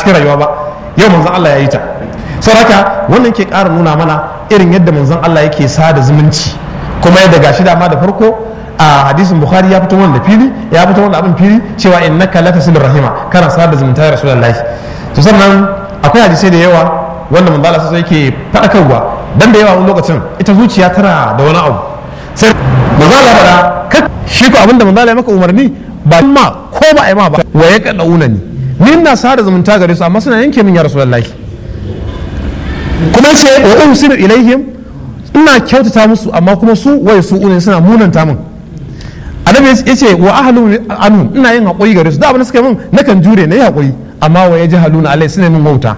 cikin rayuwa ba, yau manzon Allah ya yi ta. Saboda wannan ke ƙara nuna mana irin yadda manzon Allah yake sada zumunci, kuma yadda gashi dama da farko a hadisin Bukhari ya fito wanda fili, ya fito wanda abin fili cewa innaka latasilur rahima, kana sada zumunta ya Rasulullahi. To sannan akwai hadisai da yawa wanda manzon Allah sai yake faɗakarwa, dan da yawa wani lokacin ita zuciya tana da wani abu, sai manzon Allah faɗa shi ko abinda manzon Allah ya maka umarni ba ma ko ba a yi ma ba, wa ya kaɗauna ni ina sada zumunta gare su amma suna yanke min ya Rasulullahi. Kuma ce wa usinu ilaihim, ina kyautata musu amma kuma su waye su ne suna munanta min. Annabi ya ce wa ahlu anhum, ina yin haƙuri gare su, da abin da suka min nakan jure na yi haƙuri, amma wa yajhaluna alai suna min wauta.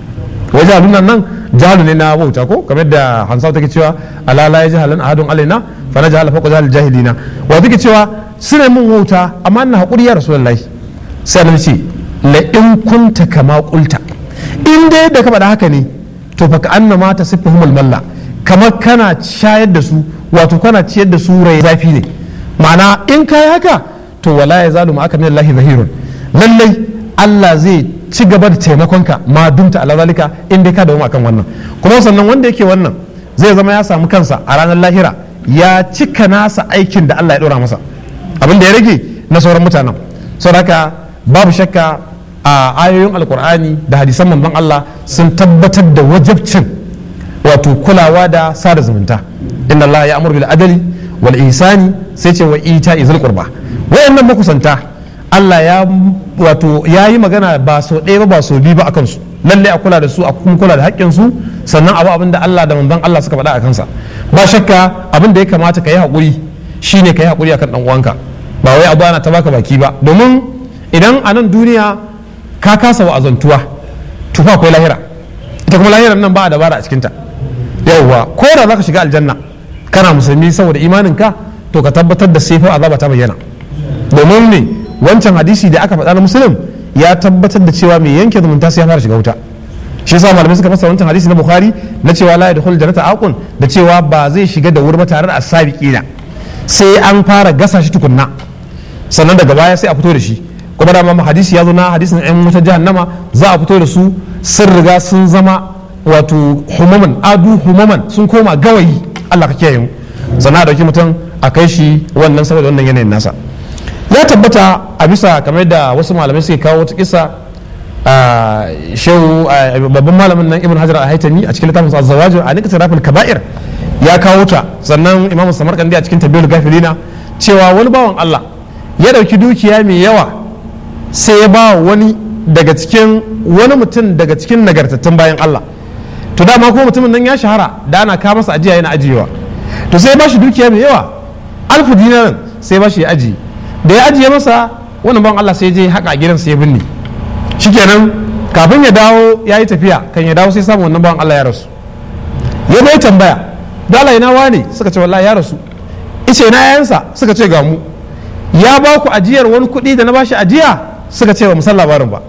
Wa yajhaluna nan jahalu ne na wauta ko kamar da Hansau take cewa ala la yajhalan ahadun alaina fa najhala fawqa jahil jahilina, wa take cewa suna min wauta amma ina haƙuri ya Rasulullahi. Sai Annabi ce la in kunta kama qulta, in dai da ka faɗa haka ne to fa annama tasiffuhumul malla, kamar kana shayar da su, wato kana ciyar da su rai zafi ne. Ma'ana in kai haka to wala yazalu ma'aka min Allahi zahirun, lallai Allah zai ci gaba da taimakonka ma dumta ala zalika in dai ka dawo akan wannan. Kuma sannan wanda yake wannan zai zama ya samu kansa a ranar lahira ya cika nasa aikin da Allah ya dora masa, abin da ya rage na sauran mutanen. Saboda haka babu shakka a ayoyin alkur'ani da hadisan manzon Allah sun tabbatar da wajibcin wato kulawa da sada zumunta. Inna Allah ya amuru bil adli wal ihsani, sai ce wa ita izil qurba. Wayannan makusanta Allah ya wato yayi magana ba so ɗaya ba so biyu ba akan su, lalle a kula da su, a kuma kula da haƙƙin su, sannan abin da Allah da manzon Allah suka faɗa a kansa. Ba shakka abin da ya kamata ka yi haƙuri shine ka yi haƙuri akan dan uwanka, ba wai abu ana ta baka baki ba, domin idan a nan duniya ka kasa wa'azantuwa to fa akwai lahira, ita kuma lahirar nan ba a dabara a cikinta. Yawwa ko da zaka shiga aljanna kana musulmi saboda imanin ka, to ka tabbatar da sai fa azaba ta bayyana, domin ne wancan hadisi da aka faɗa na musulun ya tabbatar da cewa mai yanke zumunta sai ya fara shiga wuta. Shi yasa malamai suka fassara wancan hadisi na Bukhari na cewa la yadkhul jannata aqun, da cewa ba zai shiga da wuri ba tare da as-sabiqina, sai an fara gasa shi tukunna sannan daga baya sai a fito da shi. Kuma da ma hadisi ya zo na hadisin ɗan wutar jahannama za a fito da su sun riga sun zama wato humaman sun koma gawayi, Allah ka kiyaye mu, sannan a dauki mutum a kai shi wannan saboda wannan yanayin nasa. Ya tabbata a bisa kamar da wasu malamai suke kawo wata kisa shehu babban malamin nan Ibn Hajar al-Haytami a cikin littafin Az-Zawaj a Iqtirafil Kaba'ir ya kawo ta, sannan Imam Samarkandi a cikin Tabiul Gafilina, cewa wani bawan Allah ya dauki dukiya mai yawa sai ya ba wani mutum daga cikin nagartattun bayan Allah. To dama ko mutumin nan ya shahara da ana kawo masa ajiya yana ajiyewa, to sai ya ba shi dukiya mai yawa 1000 dinarin, sai ya ba shi ya ajiye. Da ya ajiye masa wannan bawan Allah sai ya je haka a gidansa ya binne. Shikenan kafin ya dawo ya yi tafiya, kan ya dawo sai samu wannan bawan Allah ya rasu. Ya bai tambaya da Allah ina wane, suka ce wallahi ya rasu. Ice ina yayansa, suka ce ga mu. Ya ba ku ajiyar wani kuɗi da na bashi ajiya, suka ce ba mu san labarin ba.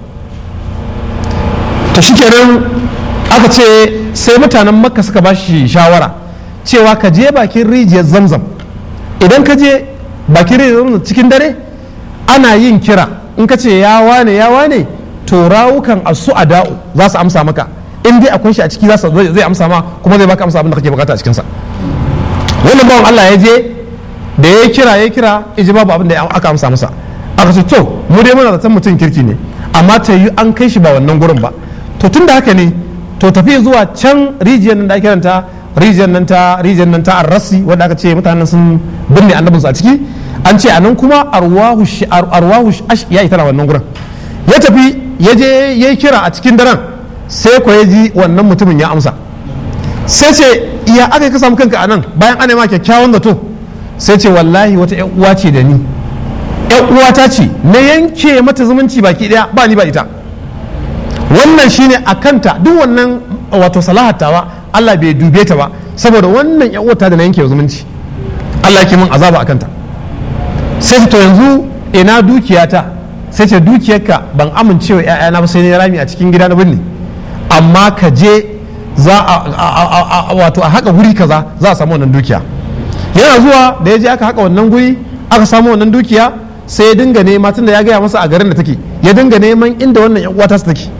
To shikenan aka ce sai mutanen Makka suka bashi shawara cewa ka je bakin rijiyar Zamzam, idan ka je bakin rijiyar Zamzam cikin dare ana yin kira, in ka ce ya wane to rawukan as-su'ada'u za su amsa maka, in dai akwai shi a ciki zai amsa ma, kuma zai baka amsa abin da kake bukata a cikinsa. Wannan bawan Allah ya je da ya kira ya ji babu abin da aka amsa masa. Aka ce to mu dai muna zaton mutum kirki ne, amma ta yi an kai shi ba wannan gurin ba. To tun da haka ne to tafi zuwa can rijiyar nan da ake kiranta rijiyar nan ta Ar-Rassi, wanda aka ce mutanen sun binne annabinsu a ciki, an ce anan kuma arwahu ya ita na wannan gurin. Ya tafi ya je ya kira a cikin daren, sai ko ya ji wannan mutumin ya amsa, sai ce iya aka ka samu kanka anan bayan ana ma kyakkyawan zato, sai ce wallahi wata ƴan uwa ce da ni, ƴan uwata ce na yanke mata zumunci baki daya, ba ni ba ita. Wannan shine a kanta duk wannan wato salahatawa Allah bai dube ta ba, saboda wannan ƴan uwata da na yanke zumunci Allah yake min azaba a kanta. Sai to yanzu ina dukiyata, sai ce dukiyarka ban amincewa ƴaƴana ba, sai ne rami a cikin gida na binne, amma ka je za a wato a haka guri kaza za a samu wannan dukiya. Yana zuwa da ya je aka haka wannan guri aka samu wannan dukiya, sai ya dinga nema, tunda ya gaya masa a garin da take, ya dinga neman inda wannan yan uwata su take.